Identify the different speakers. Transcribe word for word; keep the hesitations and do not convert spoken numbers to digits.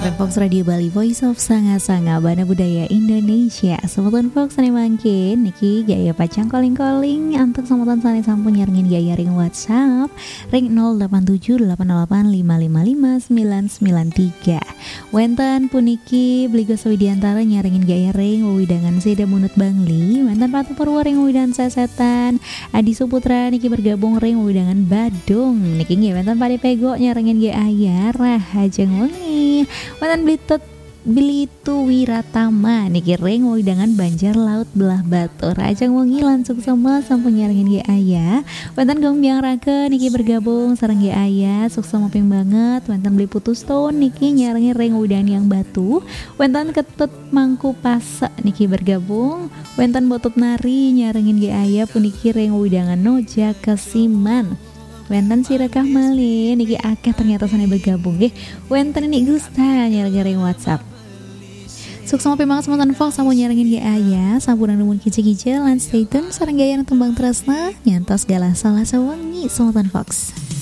Speaker 1: Semoton Fox Radio Bali, Voice of Sanga-Sanga Bana Budaya Indonesia. Semoton Fox ini mangkin niki gaya pacang calling-calling antuk semoton sane sampun nyarengin gaya ring WhatsApp ring nol delapan tujuh delapan delapan lima lima lima sembilan sembilan tiga. Wenten puniki Bligo Sawidiantara nyarengin gaya ring wewidangan Seda Munut Bangli. Wenten Patu Purwo ring wewidangan Sesetan. Adi Suputra niki bergabung ring wewidangan Badung. Niki nggih wenten Pade Pego nyarengin gaya ayah Rahajeng wengi. Wenten Blitet Bilitu Wiratama niki ring wewidangan Banjar Laut Belah Batu. Rajang wengi langsung sama sampun nyarengin ge ayah. Wenten Gong Biang Rake niki bergabung sareng ge ayah sukses moping banget. Wenten Beli Putus Stone niki nyarengin ring wewidangan Yang Batu. Wenten Ketut Mangku Pase niki bergabung. Wenten Botut Nari nyarengin ge ayah puniki ring wewidangan Noja Kesiman. Wenten Sirekah Malin niki akeh ternyata sana bergabung nggih. Wenten ini Gusta nyareng WhatsApp. Sukses ngopi banget semonton Fox sampun nyarengin ge ayah, sampuran nuwun kicik-kicik lan stay tune sareng gaya tembang tresna nyantos galah salah sawengi semonton Fox.